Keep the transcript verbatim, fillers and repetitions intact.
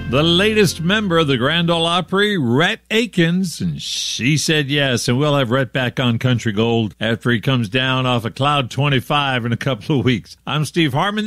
the latest member of the Grand Ole Opry, Rhett Akins, and she said yes. And we'll have Rhett back on Country Gold after he comes down off of Cloud twenty-five in a couple of weeks. I'm Steve Harmon.